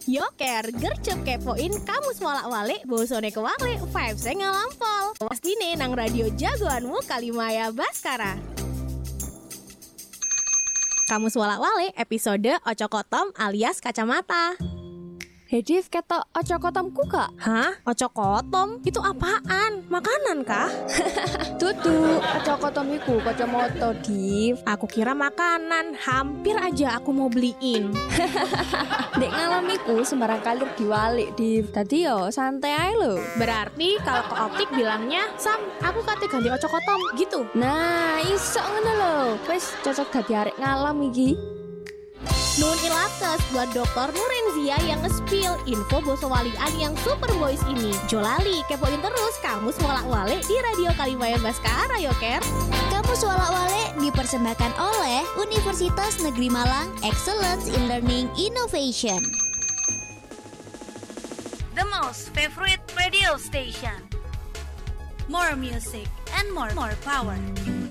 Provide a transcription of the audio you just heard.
Yoker, gercep kepoin kamus walak-walik bosone kewalik vibes ngalampol. Pastine nang radio jagoanmu Kalimaya Baskara. Kamus walak-walik episode Ocokotom alias kacamata. Hedif ketok ocokotomku kak? Hah? Ocokotom? Itu apaan? Makanan kah? Dudu, ocokotom iku kacamata, Div. Aku kira makanan, hampir aja aku mau beliin. Dek ngalamiku sembarang kalir diwalik, Div. Tadi yo santai ae lho. Berarti kalau ke optik bilangnya, Sam, aku kate ganti ocokotom gitu. Nah, iso ngono lho. Wis cocok dadi arek ngalam iki. Nun ilakes buat Dr. Nurenzia yang nge-spill info bosowalian yang super boys ini. Jolali, kepoin terus kamus walak-walik di Radio Kalimaya Baskara, Yoker. Kamus walak-walik dipersembahkan oleh Universitas Negeri Malang Excellence in Learning Innovation. The most favorite radio station. More music and more power.